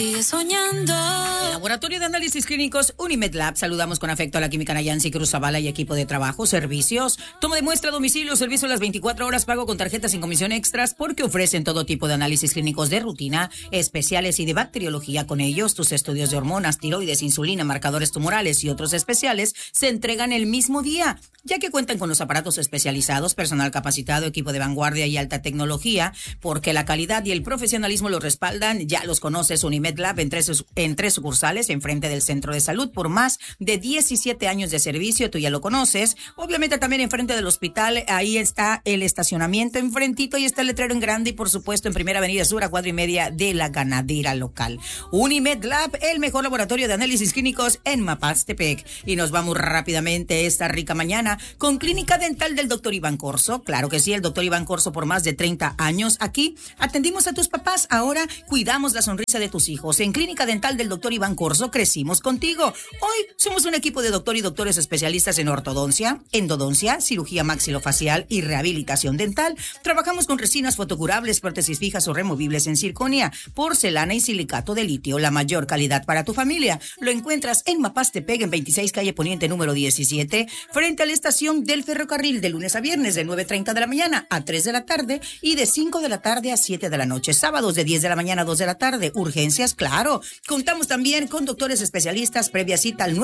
Sigue soñando. Laboratorio de Análisis Clínicos Unimed Lab. Saludamos con afecto a la química Nayansi Cruz Zavala y equipo de trabajo, servicios. Toma de muestra a domicilio, servicio a las 24 horas, pago con tarjetas sin comisión extras, porque ofrecen todo tipo de análisis clínicos de rutina, especiales y de bacteriología. Con ellos, tus estudios de hormonas, tiroides, insulina, marcadores tumorales y otros especiales se entregan el mismo día, ya que cuentan con los aparatos especializados, personal capacitado, equipo de vanguardia y alta tecnología, porque la calidad y el profesionalismo los respaldan. Ya los conoces, Unimed Lab en tres sucursales, enfrente del Centro de Salud, por más de 17 años de servicio. Tú ya lo conoces. Obviamente también enfrente del hospital, ahí está el estacionamiento enfrentito y está el letrero en grande, y por supuesto en Primera Avenida Sur, a cuadra y media de la ganadera local. Unimed Lab, el mejor laboratorio de análisis clínicos en Mapastepec. Y nos vamos rápidamente esta rica mañana con Clínica Dental del Dr. Iván Corso. Claro que sí, el Dr. Iván Corso por más de 30 años. Aquí atendimos a tus papás, ahora cuidamos la sonrisa de tus hijos. En Clínica Dental del Dr. Iván Corso crecimos contigo. Hoy somos un equipo de doctor y doctores especialistas en ortodoncia, endodoncia, cirugía maxilofacial y rehabilitación dental. Trabajamos con resinas fotocurables, prótesis fijas o removibles en circonia, porcelana y silicato de litio. La mayor calidad para tu familia. Lo encuentras en Mapastepec, en 26 calle Poniente número 17, frente a la estación del ferrocarril, de lunes a viernes de 9:30 de la mañana a 3 de la tarde y de 5 de la tarde a 7 de la noche. Sábados de 10 de la mañana a 2 de la tarde. Urgencias, claro. Contamos también con doctores especialistas. Previa cita al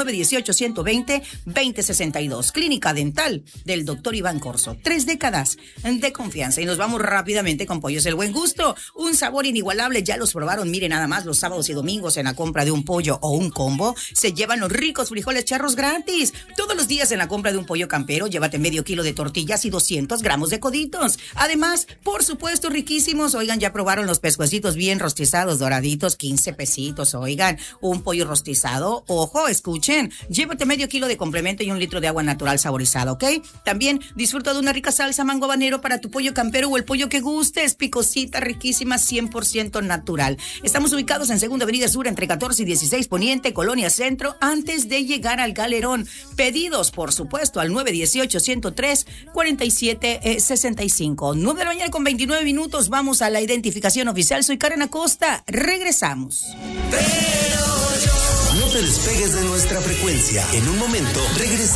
918-120-2062. Clínica Dental del Dr. Iván Corso. 3 décadas de confianza. Y nos vamos rápidamente con Pollos El Buen Gusto. Un sabor inigualable. Ya los probaron. Miren nada más, los sábados y domingos en la compra de un pollo o un combo se llevan los ricos frijoles charros gratis. Todos los días en la compra de un pollo campero, llévate medio kilo de tortillas y 200 gramos de coditos. Además, por supuesto, riquísimos. Oigan, ya probaron los pescuecitos bien rostizados, doraditos, 15 pesitos. Oigan, un pollo rostizado. Ojo, escuchen. Llévate medio kilo de complemento y un litro de agua natural saborizada, ¿ok? También disfruta de una rica salsa mango habanero para tu pollo campero o el pollo que gustes. Picosita, riquísima, 100% natural. Estamos ubicados en Segunda Avenida Sur, entre 14 y 16 Poniente, Colonia Centro, antes de llegar al Galerón. Pedidos, por supuesto, al 918-103-4765. 9 de la mañana con 29 minutos. Vamos a la identificación oficial. Soy Karen Acosta. Regresamos. No te despegues de nuestra frecuencia. En un momento regresamos.